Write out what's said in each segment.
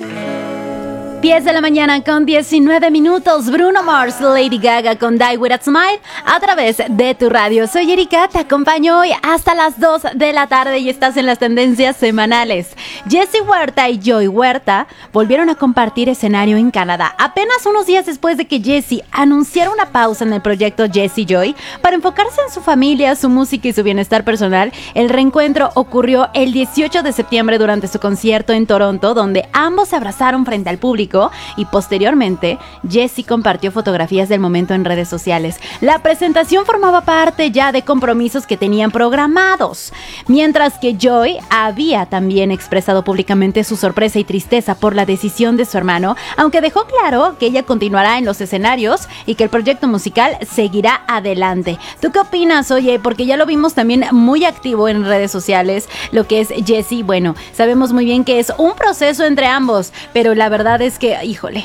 10 de la mañana con 19 minutos. Bruno Mars, Lady Gaga con Die With A Smile a través de tu radio. Soy Erika, te acompaño hoy hasta las 2 de la tarde y estás en las tendencias semanales. Jessie Huerta y Joy Huerta volvieron a compartir escenario en Canadá, apenas unos días después de que Jessie anunciara una pausa en el proyecto Jessie Joy para enfocarse en su familia, su música y su bienestar personal. El reencuentro ocurrió el 18 de septiembre durante su concierto en Toronto, donde ambos se abrazaron frente al público y posteriormente Jessie compartió fotografías del momento en redes sociales. La presentación formaba parte ya de compromisos que tenían programados, mientras que Joy había también expresado públicamente su sorpresa y tristeza por la decisión de su hermano, aunque dejó claro que ella continuará en los escenarios y que el proyecto musical seguirá adelante. ¿Tú qué opinas? Oye, porque ya lo vimos también muy activo en redes sociales, lo que es Jessie. Bueno, sabemos muy bien que es un proceso entre ambos, pero la verdad es que, híjole,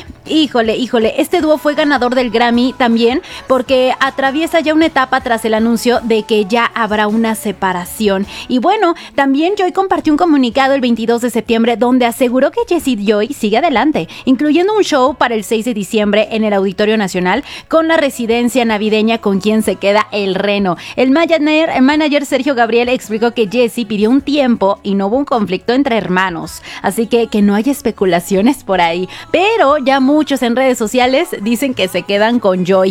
este dúo fue ganador del Grammy también porque atraviesa ya una etapa tras el anuncio de que ya habrá una separación. Y bueno, también Joy compartió un comunicado el 22 de septiembre donde aseguró que Jessie Joy sigue adelante, incluyendo un show para el 6 de diciembre en el Auditorio Nacional con la residencia navideña Con Quien Se Queda el Reno. El manager Sergio Gabriel explicó que Jessie pidió un tiempo y no hubo un conflicto entre hermanos, así que no haya especulaciones por ahí. Pero ya muchos en redes sociales dicen que se quedan con Joy.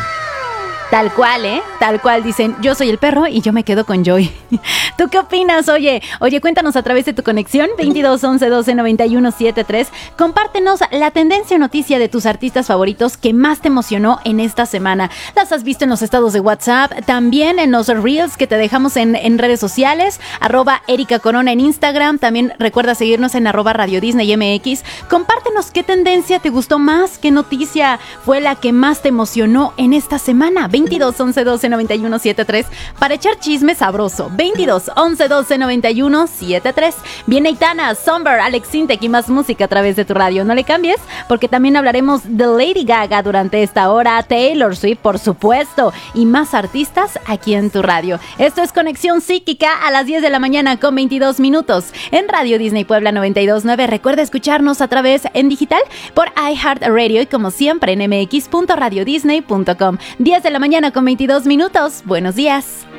Tal cual, Tal cual, dicen, yo soy el perro y yo me quedo con Joy. ¿Tú qué opinas? Oye, cuéntanos a través de tu conexión 22 11 12 91 73. Compártenos la tendencia o noticia de tus artistas favoritos que más te emocionó en esta semana. Las has visto en los estados de WhatsApp, también en los Reels que te dejamos en redes sociales, @Erika Corona en Instagram. También recuerda seguirnos en @Radio Disney MX. Compártenos qué tendencia te gustó más, qué noticia fue la que más te emocionó en esta semana. 22 11 12 91 73 para echar chisme sabroso. 22 11 12 91 73. Viene Aitana, Somber, Alex Intec y más música a través de tu radio. No le cambies porque también hablaremos de Lady Gaga durante esta hora, Taylor Swift por supuesto y más artistas aquí en tu radio. Esto es Conexión Psíquica a las 10 de la mañana con 22 minutos en Radio Disney Puebla 92.9. Recuerda escucharnos a través en digital por iHeartRadio y como siempre en mx.radiodisney.com. 10 de la mañana con 22 minutos. Buenos días.